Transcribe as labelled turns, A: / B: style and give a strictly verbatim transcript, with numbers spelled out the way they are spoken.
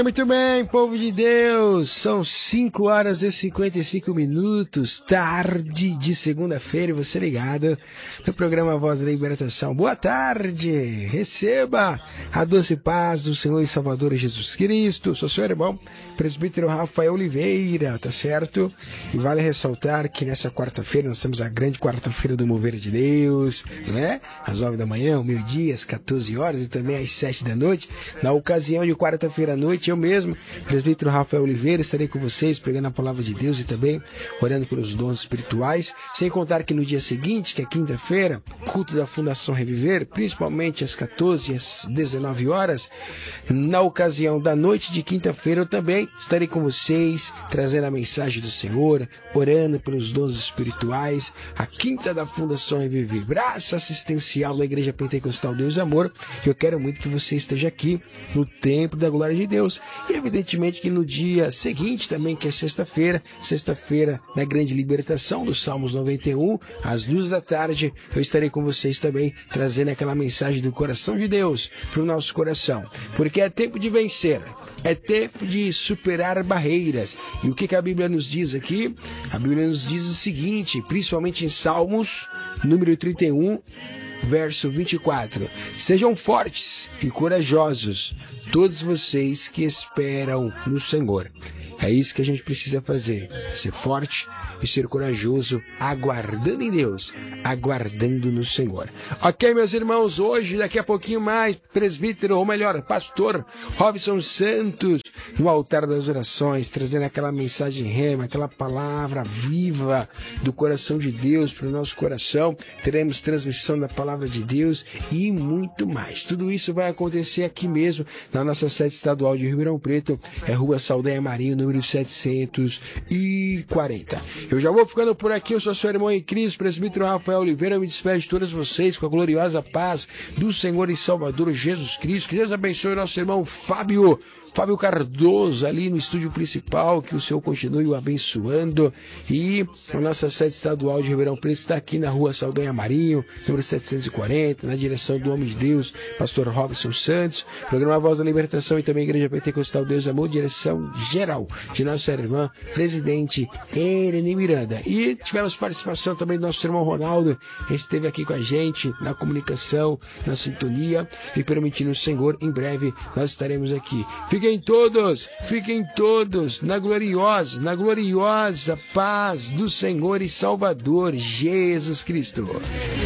A: Muito bem, povo de Deus, são cinco horas e cinquenta e cinco minutos, tarde de segunda-feira, e você ligado no programa Voz da Libertação. Boa tarde, receba a doce paz do Senhor e Salvador Jesus Cristo. Sou seu irmão, presbítero Rafael Oliveira, tá certo? E vale ressaltar que nessa quarta-feira, nós temos a grande quarta-feira do Mover de Deus, né? Às nove da manhã, ao meio-dia, às quatorze horas e também às sete da noite. Na ocasião de quarta-feira à noite, eu mesmo, presbítero Rafael Oliveira, estarei com vocês pregando a palavra de Deus e também orando pelos dons espirituais, sem contar que no dia seguinte, que é quinta-feira, culto da Fundação Reviver, principalmente às quatorze e às dezenove horas, na ocasião da noite de quinta-feira, eu também estarei com vocês, trazendo a mensagem do Senhor, orando pelos dons espirituais, a quinta da Fundação Reviver, braço assistencial da Igreja Pentecostal Deus e Amor. Eu quero muito que você esteja aqui no Templo da Glória de Deus. E evidentemente que no dia seguinte também, que é sexta-feira, sexta-feira da grande libertação dos Salmos noventa e um, às duas da tarde, eu estarei com vocês também, trazendo aquela mensagem do coração de Deus para o nosso coração. Porque é tempo de vencer, é tempo de superar barreiras. E o que, que a Bíblia nos diz aqui? A Bíblia nos diz o seguinte, principalmente em Salmos, número trinta e um, verso vinte e quatro. Sejam fortes e corajosos, todos vocês que esperam no Senhor. É isso que a gente precisa fazer, ser forte e ser corajoso, aguardando em Deus, aguardando no Senhor. Ok, meus irmãos, hoje, daqui a pouquinho mais, presbítero, ou melhor, pastor Robson Santos, no altar das orações, trazendo aquela mensagem rema, aquela palavra viva do coração de Deus para o nosso coração. Teremos transmissão da palavra de Deus e muito mais. Tudo isso vai acontecer aqui mesmo, na nossa sede estadual de Ribeirão Preto, é Rua Saldanha Marinho, número setecentos e quarenta. Eu já vou ficando por aqui, eu sou seu irmão em Cristo, presbítero Rafael Oliveira, eu me despeço de todos vocês com a gloriosa paz do Senhor e Salvador Jesus Cristo. Que Deus abençoe o nosso irmão Fábio, Fábio Cardoso, ali no estúdio principal, que o Senhor continue o abençoando. E a nossa sede estadual de Ribeirão Preto está aqui na Rua Saldanha Marinho, número setecentos e quarenta, na direção do homem de Deus, pastor Robson Santos, programa Voz da Libertação e também Igreja Pentecostal Deus e Amor, direção geral de nossa irmã, presidente Irene Miranda. E tivemos participação também do nosso irmão Ronaldo, que esteve aqui com a gente na comunicação, na sintonia, e permitindo o Senhor, em breve nós estaremos aqui. Fiquem todos, fiquem todos na gloriosa, na gloriosa paz do Senhor e Salvador Jesus Cristo.